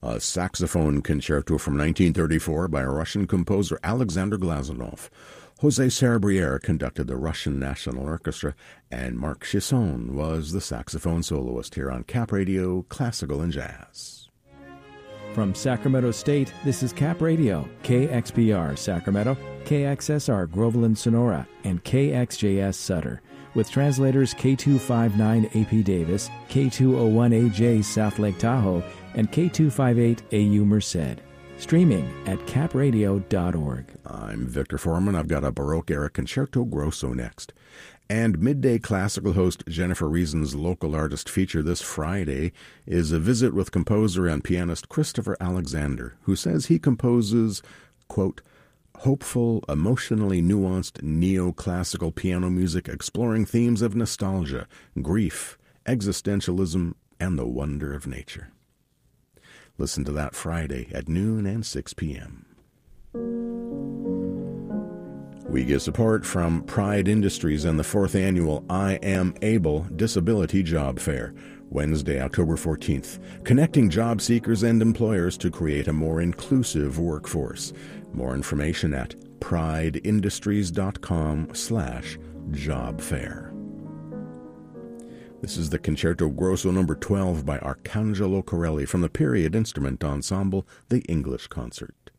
a saxophone concerto from 1934 by Russian composer Alexander Glazunov. José Serbrier conducted the Russian National Orchestra, and Marc Chisson was the saxophone soloist here on Cap Radio Classical and Jazz. From Sacramento State, this is Cap Radio, KXPR Sacramento, KXSR Groveland Sonora, and KXJS Sutter, with translators K259AP Davis, K201AJ South Lake Tahoe, and K258AU Merced. Streaming at capradio.org. I'm Victor Foreman. I've got a Baroque-era Concerto Grosso next. And midday classical host Jennifer Reason's local artist feature this Friday is a visit with composer and pianist Christopher Alexander, who says he composes, quote, hopeful, emotionally nuanced neoclassical piano music exploring themes of nostalgia, grief, existentialism, and the wonder of nature. Listen to that Friday at noon and 6 p.m. We get support from Pride Industries and the 4th annual I Am Able Disability Job Fair, Wednesday, October 14th, connecting job seekers and employers to create a more inclusive workforce. More information at prideindustries.com/jobfair. This is the Concerto Grosso No. 12 by Arcangelo Corelli from the Period Instrument Ensemble, the English Concert.